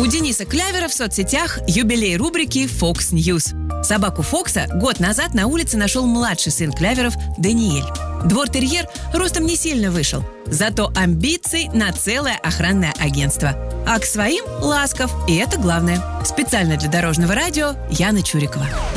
У Дениса Клявера в соцсетях юбилей рубрики Fox News. Собаку Фокса год назад на улице нашел младший сын Кляверов Даниэль. Двор-терьер ростом не сильно вышел, зато амбиций на целое охранное агентство. А к своим ласков, и это главное. Специально для Дорожного радио Яна Чурикова.